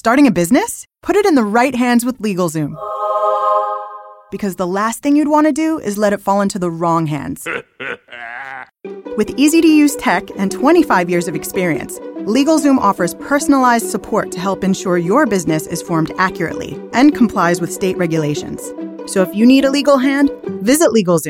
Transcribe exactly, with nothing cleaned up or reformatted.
Starting a business? Put it in the right hands with LegalZoom. Because the last thing you'd want to do is let it fall into the wrong hands. With easy-to-use tech and twenty-five years of experience, LegalZoom offers personalized support to help ensure your business is formed accurately and complies with state regulations. So if you need a legal hand, visit LegalZoom.